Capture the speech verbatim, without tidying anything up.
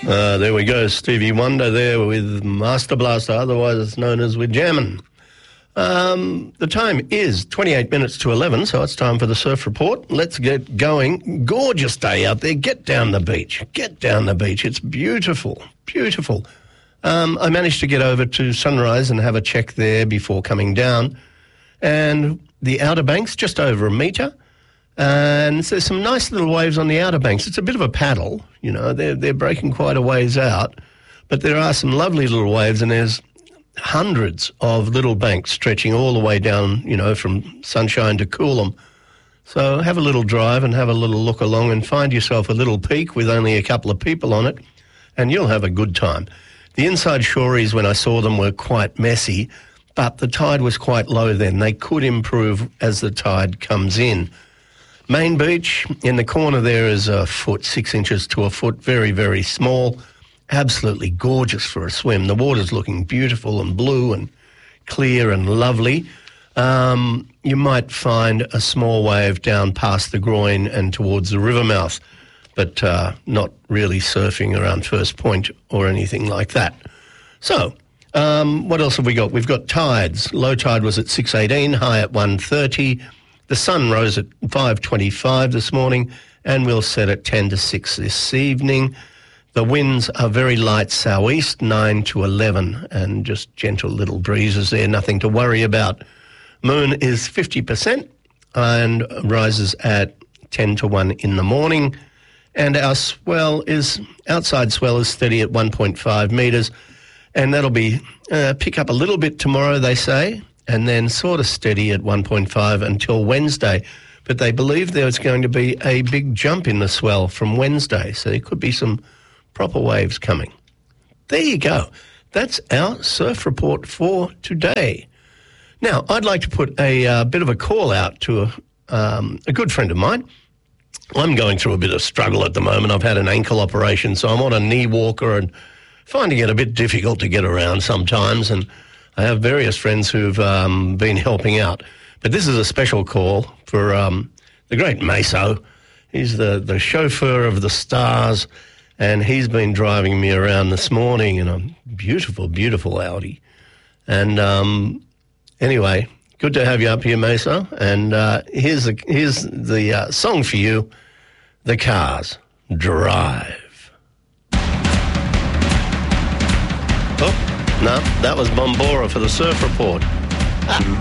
Uh, there we go, Stevie Wonder there with Master Blaster, otherwise known as We're Jammin'. Um, the time is twenty-eight minutes to eleven, so it's time for the Surf Report. Let's get going. Gorgeous day out there. Get down the beach. Get down the beach. It's beautiful, beautiful. Um, I managed to get over to Sunrise and have a check there before coming down. And the Outer Banks, just over a metre. And there's some nice little waves on the Outer Banks. It's a bit of a paddle, you know, they're, they're breaking quite a ways out. But there are some lovely little waves, and there's hundreds of little banks stretching all the way down, you know, from Sunshine to Coolum. So have a little drive and have a little look along and find yourself a little peak with only a couple of people on it, and you'll have a good time. The inside shoreys, when I saw them, were quite messy, but the tide was quite low then. They could improve as the tide comes in. Main beach, in the corner there is a foot, six inches to a foot, very, very small. Absolutely gorgeous for a swim. The water's looking beautiful and blue and clear and lovely. Um, you might find a small wave down past the groin and towards the river mouth, but uh, not really surfing around First Point or anything like that. So, um, what else have we got? We've got tides. Low tide was at six eighteen, high at one thirty. The sun rose at five twenty-five this morning and will set at ten to six this evening. The winds are very light southeast, nine to eleven, and just gentle little breezes there, nothing to worry about. Moon is fifty percent and rises at ten to one in the morning. And our swell is, outside swell is steady at one point five metres, and that'll be uh, pick up a little bit tomorrow, they say, and then sort of steady at one point five until Wednesday. But they believe there's going to be a big jump in the swell from Wednesday, so there could be some proper waves coming. There you go. That's our surf report for today. Now, I'd like to put a uh, bit of a call out to a, um, a good friend of mine. I'm going through a bit of struggle at the moment. I've had an ankle operation, so I'm on a knee walker and finding it a bit difficult to get around sometimes, and I have various friends who've um, been helping out. But this is a special call for um, the great Meso. He's the, the chauffeur of the stars, and he's been driving me around this morning in a beautiful, beautiful Audi. And um, anyway, good to have you up here, Meso. And uh, here's the, here's the uh, song for you, The Cars Drive. Oh. No, that was Bombora for the Surf Report.